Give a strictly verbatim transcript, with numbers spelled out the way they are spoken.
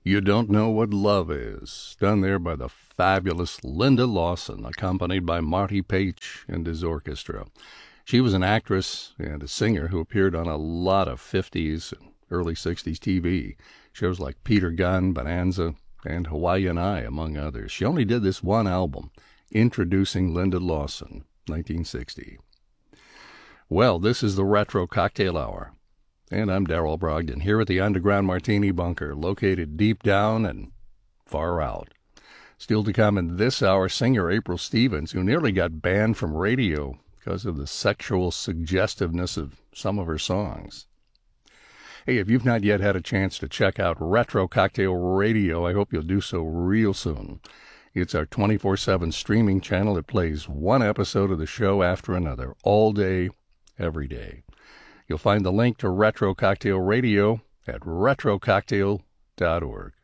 You Don't Know What Love Is, done there by the fabulous Linda Lawson, accompanied by Marty Paich and his orchestra. She was an actress and a singer who appeared on a lot of fifties and early sixties T V, shows like Peter Gunn, Bonanza, and Hawaii and I, among others. She only did this one album, Introducing Linda Lawson, nineteen sixty. Well, this is the Retro Cocktail Hour, and I'm Darrell Brogdon, here at the Underground Martini Bunker, located deep down and far out. Still to come in this hour, singer April Stevens, who nearly got banned from radio because of the sexual suggestiveness of some of her songs. Hey, if you've not yet had a chance to check out Retro Cocktail Radio, I hope you'll do so real soon. It's our twenty-four seven streaming channel that plays one episode of the show after another, all day, every day. You'll find the link to Retro Cocktail Radio at retro cocktail dot org.